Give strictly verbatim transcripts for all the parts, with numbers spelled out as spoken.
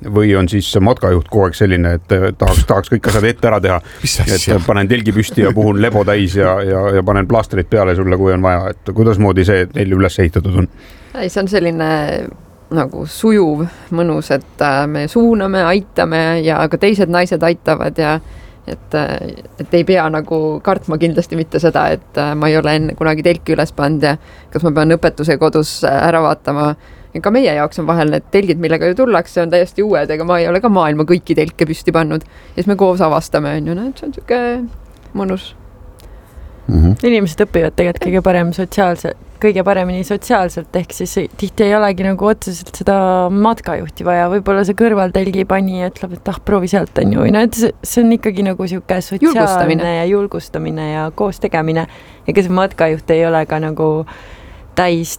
või on siis matkajuht kogu aeg selline, et tahaks, tahaks kõik asjad ette ära teha, et panen telgi püsti ja puhun lebo täis ja, ja, ja panen plaastrid peale sulle, kui on vaja, et kuidas moodi see neil üles ehitatud on? Ei, see on selline nagu sujuv, mõnus, et me suuname, aitame ja ka teised naised aitavad ja et, et ei pea nagu kartma kindlasti mitte seda, et ma ei ole enne kunagi telki üles pannud ja kas ma pean õpetuse kodus ära vaatama. Ka meie jaoks on vahel need telgid, millega ju tullakse, on täiesti uued, ega ma ei ole ka maailma kõiki telke püsti pannud. Ja siis me koos avastame, on ju, no, see on siuke mõnus. Mm-hmm. Inimesed õpivad tegelikult kõige parem sotsiaalse, kõige paremini sotsiaalselt, ehk siis tihti ei olegi nagu otseselt seda matkajuhti vaja, võib-olla see kõrvaltelgi pani ja ütleb, et ah, proovi sealt on ju, no, et see on ikkagi nagu siuke sotsiaalne ja julgustamine ja koos tegemine, ega see matkajuht ei ole ka nagu täis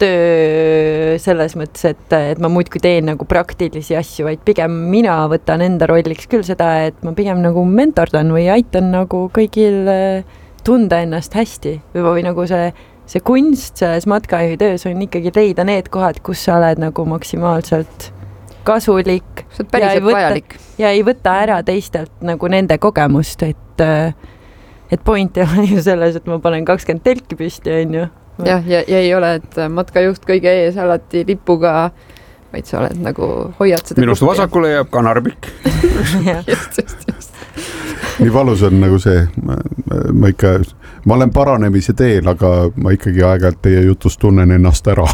töö selles mõttes, et, et ma muudkui teen nagu praktilisi asju, vaid pigem mina võtan enda rolliks küll seda, et ma pigem nagu mentordan või aitan nagu kõigil tunda ennast hästi või nagu see, see kunst selles matkajuhi töös on ikkagi leida need kohad, kus sa oled nagu maksimaalselt kasulik ja ei, võtta, ja ei võta ära teistelt nagu nende kogemust, et, et point ei ole ju selles, et ma panen kakskümmend telki püsti, on ju. jah, ja, ja ei ole, et matkajuht kõige ees alati lipuga, vaid sa oled nagu hoiad seda. Minust gruppi. Vasakule jääb kanarbik. just, just, just. Nii valus on nagu see, ma, ma ikka, ma olen paranemise teel, aga ma ikkagi aeg-ajalt teie jutust tunnen ennast ära.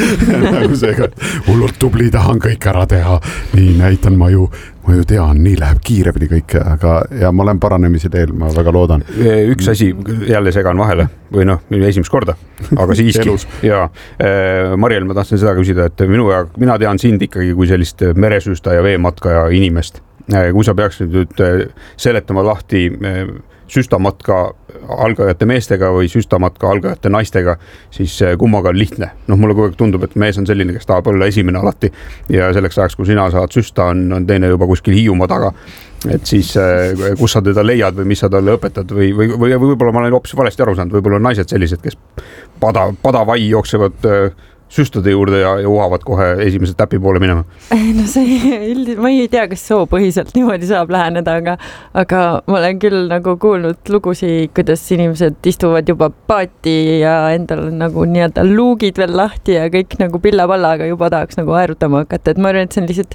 nagu seega, hullult tubli tahan kõik ära teha, nii näitan ma ju, ma ju tean, nii läheb kiiremini kõik, aga ja ma olen paranemise teel, ma väga loodan. Üks asi, jälle segan vahele, või noh, esimest korda, aga siiski. ja Mariel, ma tahtsin seda küsida, et minu ja, mina tean sind ikkagi kui sellist meresüüsta ja veematka ja inimest. Kui sa peaks nüüd seletama lahti süstamatka algajate meestega või süstamatka algajate naistega, siis kummaga on lihtne. Noh, mulle kogu aeg tundub, et mees on selline, kes tahab olla esimene alati ja selleks ajaks, kui sina saad süsta, on, on teine juba kuskil Hiiumaa taga. Et siis, kus sa teda leiad või mis sa talle õpetad või, või, või võib-olla ma olen hoopis valesti aru saanud, võib-olla on naised sellised, kes pada, padavai jooksevad süstade juurde ja, ja uhavad kohe esimese täpi poole minema. No see, ma ei tea, kas soopõhiselt niimoodi saab läheneda, aga, aga ma olen küll nagu kuulnud lugusi, kuidas inimesed istuvad juba paati ja endal on nagu nii-öelda luugid veel lahti ja kõik nagu pilla-pallaga juba tahaks nagu aerutama hakata. Et ma arvan, et see on lihtsalt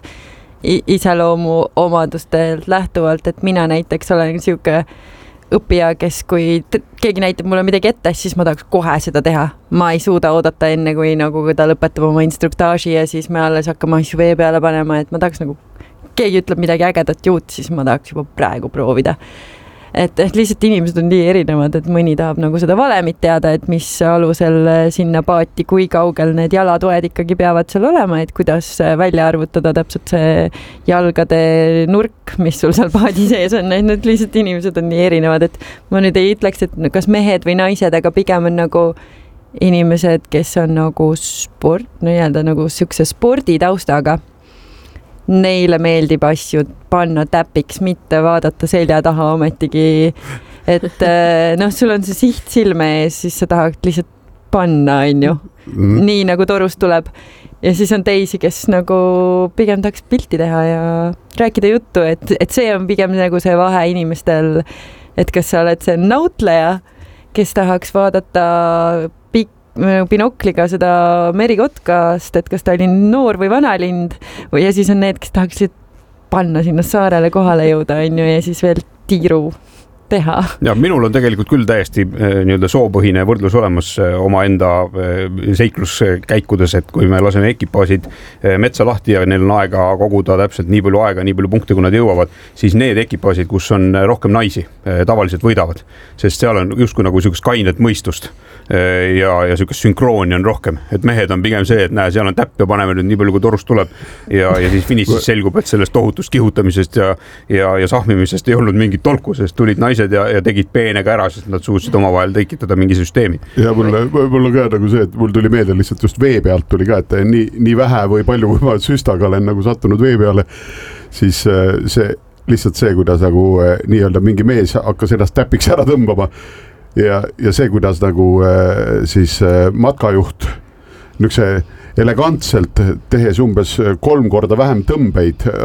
iseloomu omadustelt lähtuvalt, et mina näiteks olen siuke õppija, kes kui keegi näitab mulle midagi ette, siis ma tahaks kohe seda teha. Ma ei suuda oodata enne, kui nagu ta lõpetab oma instruktaaži ja siis me alles hakkame asju vee peale panema, et ma tahaks nagu, keegi ütleb midagi ägedat juut, siis ma tahaks juba praegu proovida. Et, et lihtsalt inimesed on nii erinevad, et mõni tahab nagu seda valemit teada, et mis alusel sinna paati, kui kaugel need jalatoed ikkagi peavad seal olema, et kuidas välja arvutada täpselt see jalgade nurk, mis sul seal paadi sees on, et need lihtsalt inimesed on nii erinevad, et ma nüüd ei ütleks, et kas mehed või naised, aga pigem on nagu inimesed, kes on nagu sport, no jäälda nagu siukse sporditaustaga. Neile meeldib asju panna täpiks, mitte vaadata selja taha ometigi, et noh, sul on see siht silme ees, siis sa tahad lihtsalt panna, on ju, mm. nii nagu torust tuleb. Ja siis on teisi, kes nagu pigem tahaks pilti teha ja rääkida juttu, et, et see on pigem nagu see vahe inimestel, et kas sa oled see nautleja, kes tahaks vaadata pikk binokliga seda merikotkast, et kas ta oli noor või vanalind või ja siis on need, kes tahaksid panna sinna saarele kohale jõuda, on ju, ja siis veel tiiru teha. Ja minul on tegelikult küll täiesti nii-öelda soopõhine võrdlus olemas oma enda seikluskäikudes, et kui me laseme ekipaasid metsa lahti ja neil on aega koguda täpselt nii palju aega, nii palju punkte, kui nad jõuavad, siis need ekipaasid, kus on rohkem naisi, tavaliselt võidavad, sest seal on justkui nagu niisugust kainet mõistust ja, ja niisugust sünkrooni on rohkem, et mehed on pigem see, et näe, seal on täpp ja paneme nüüd nii palju, kui torust tuleb ja, ja siis finišis selgub, et sellest tohutust kihutamisest ja, ja, ja sahmimisest ei olnud mingit tolku, sest tulid naised Ja, ja tegid peenega ära, sest nad suutsid omavahel tekitada mingi süsteemi. Ja mulle, mulle ka nagu see, et mul tuli meelde lihtsalt just vee pealt tuli ka, et nii, nii vähe või palju, kui ma süstaga olen nagu sattunud vee peale, siis see, lihtsalt see, kuidas nagu nii-öelda mingi mees hakkas ennast täpiks ära tõmbama ja, ja see, kuidas nagu siis matkajuht niisuguse elegantselt tehes umbes kolm korda vähem tõmbeid